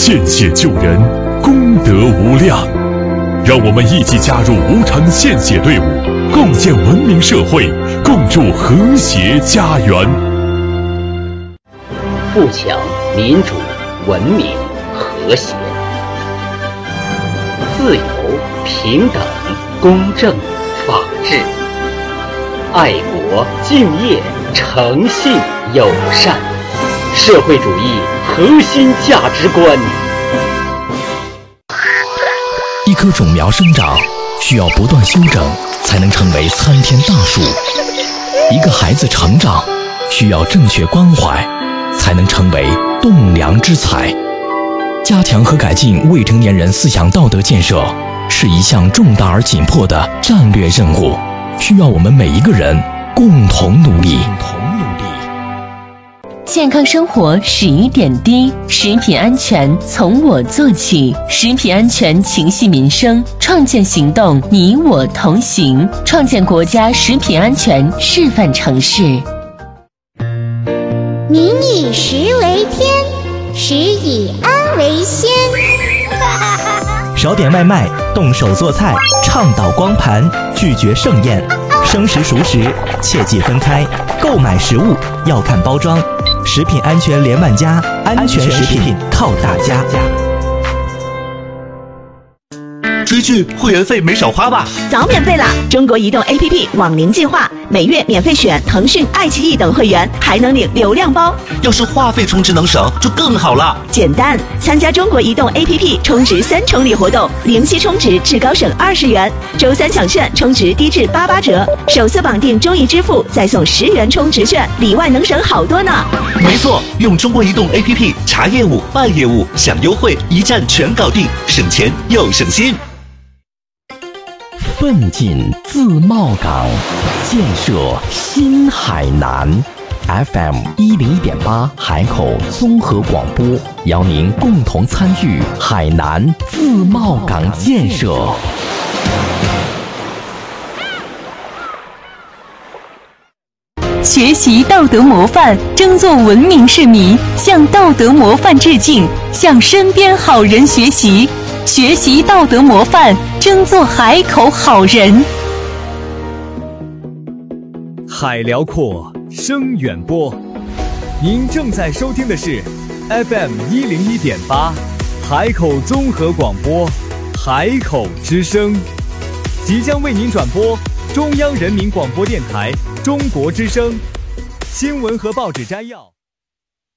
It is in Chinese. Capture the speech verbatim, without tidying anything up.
献血救人，功德无量。让我们一起加入无偿献血队伍，共建文明社会，共筑和谐家园。 富强、民主、文明、和谐、自由、平等、公正、法治、爱国、敬业、诚信、友善，社会主义核心价值观。 一棵种苗生长需要不断修整，才能成为参天大树；一个孩子成长需要正确关怀，才能成为栋梁之才。加强和改进未成年人思想道德建设是一项重大而紧迫的战略任务，需要我们每一个人共同努力。 健康生活始于点滴，食品安全从我做起，食品安全情系民生，创建行动你我同行，创建国家食品安全示范城市。 民以食为天，食以安为先。 少点外卖，动手做菜，倡导光盘，拒绝盛宴。生食熟食切忌分开，购买食物要看包装。食品安全连万家，安全食品靠大家。 追剧会员费没少花吧？ 早免费啦！中国移动 A P P 网龄计划，每月免费选腾讯、爱奇艺等会员，还能领流量包。 要是话费充值能省，就更好了。 简单，参加中国移动 A P P 充值三重礼活动，零息充值至高省二十元，周三抢券充值低至八八折，首次绑定中移支付再送十元充值券，里外能省好多呢。 没错，用中国移动 A P P 查业务、办业务、享优惠，一站全搞定，省钱又省心。 奋进自贸港，建设新海南。F M 一零一点八海口综合广播，邀您共同参与海南自贸港建设。 学习道德模范，争做文明市民，向道德模范致敬，向身边好人学习。学习道德模范，争做海口好人。 海辽阔，声远播。您正在收听的是 F M 一零一点八海口综合广播，海口之声，即将为您转播中央人民广播电台中国之声新闻和报纸摘要。